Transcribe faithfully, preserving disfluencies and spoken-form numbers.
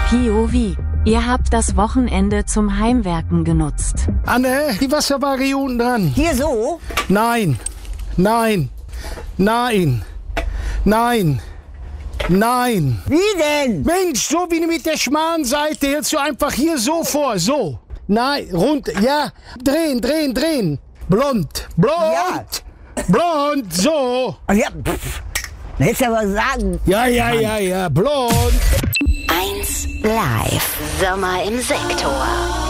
P O V. Ihr habt das Wochenende zum Heimwerken genutzt. Anne, die Wasserwaage hier unten dran. Hier so? Nein, nein, nein, nein, nein. Wie denn? Mensch, so wie mit der schmalen Seite hältst du einfach hier so vor, so. Nein, rund, ja, drehen, drehen, drehen. Blond, blond, Ja. blond, so. Ach ja, pff. Hättest du aber sagen. Ja, ja, ja, ja, blond. eins Live. Sommer im Sektor.